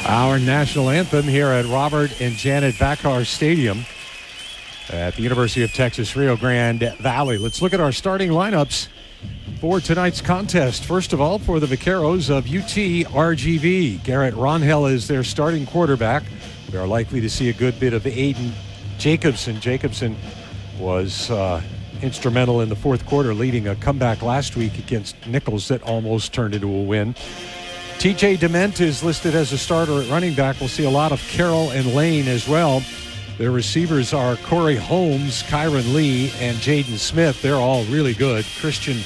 Our national anthem here at Robert and Janet Vacar Stadium at the University of Texas, Rio Grande Valley. Let's look at our starting lineups for tonight's contest. First of all, for the Vaqueros of UT-RGV, Garrett Ronhell is their starting quarterback. We are likely to see a good bit of Aiden Jacobson. Jacobson was instrumental in the fourth quarter, leading a comeback last week against Nichols that almost turned into a win. TJ Dement is listed as a starter at running back. We'll see a lot of Carroll and Lane as well. Their receivers are Corey Holmes, Kyron Lee, and Jaden Smith. They're all really good. Christian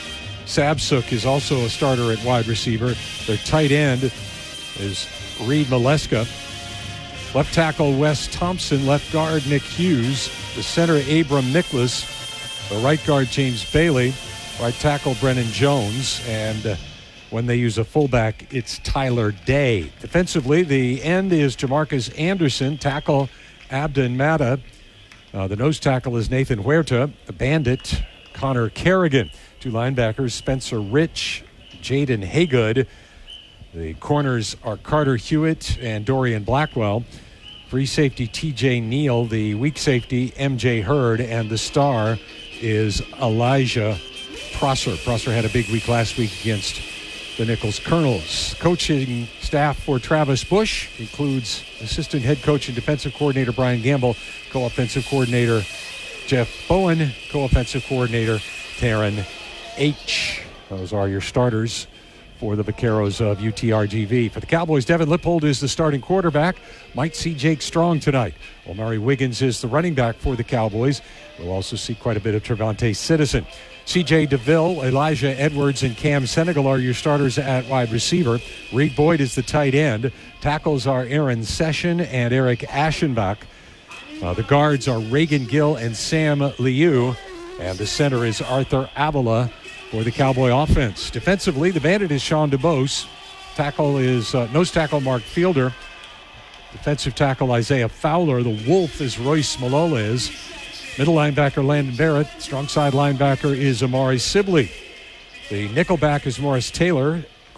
Sabsuk is also a starter at wide receiver. Their tight end is Reed Maleska. Left tackle Wes Thompson. Left guard Nick Hughes. The center Abram Nicholas. The right guard James Bailey. Right tackle Brennan Jones. And when they use a fullback, it's Tyler Day. Defensively, the end is Jamarcus Anderson. Tackle Abdon Mata. The nose tackle is Nathan Huerta. The bandit, Connor Kerrigan. Two linebackers, Spencer Rich, Jaden Haygood. The corners are Carter Hewitt and Dorian Blackwell. Free safety, TJ Neal. The weak safety, MJ Hurd. And the star is Elijah Prosser. Prosser had a big week last week against the Nichols Colonels. Coaching staff for Travis Bush includes assistant head coach and defensive coordinator Brian Gamble, co-offensive coordinator Jeff Bowen, co-offensive coordinator Taryn H. Those are your starters for the Vaqueros of UT-RGV. For the Cowboys, Devin Lippold is the starting quarterback. Might see Jake Strong tonight. Omari Wiggins is the running back for the Cowboys. We'll also see quite a bit of Trevante Citizen. C.J. DeVille, Elijah Edwards, and Cam Senegal are your starters at wide receiver. Reed Boyd is the tight end. Tackles are Aaron Session and Eric Aschenbach. The guards are Reagan Gill and Sam Liu. And the center is Arthur Avila for the Cowboy offense. Defensively, the bandit is Sean DeBose. Tackle is nose tackle Mark Fielder. Defensive tackle Isaiah Fowler. The wolf is Royce Maloles. Middle linebacker Landon Barrett. Strong side linebacker is Amari Sibley. The nickelback is Morris Taylor.